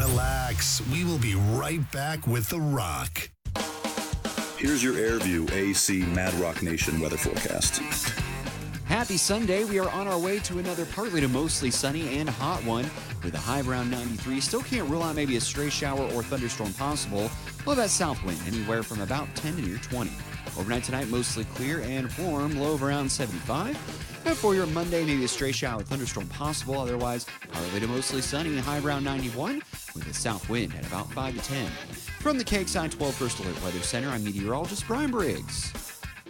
relax. We will be right back with The Rock. Here's your AirView AC Mad Rock Nation weather forecast. Happy Sunday. We are on our way to another partly to mostly sunny and hot one with a high around 93. Still can't rule out maybe a stray shower or thunderstorm possible. Low that south wind anywhere from about 10 to near 20. Overnight tonight, mostly clear and warm, low of around 75. And for your Monday, maybe a stray shower or thunderstorm possible. Otherwise, partly to mostly sunny, high around 91 with a south wind at about 5 to 10. From the KXI 12 First Alert Weather Center, I'm meteorologist Brian Briggs.